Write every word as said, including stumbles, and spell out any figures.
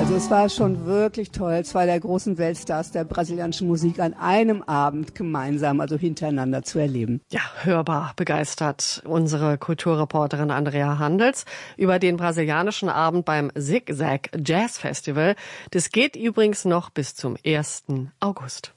Also es war schon wirklich toll, zwei der großen Weltstars der brasilianischen Musik an einem Abend gemeinsam, also hintereinander zu erleben. Ja, hörbar begeistert unsere Kulturreporterin Andrea Handels über den brasilianischen Abend beim Zig-Zag Jazz Festival. Das geht übrigens noch bis zum ersten August.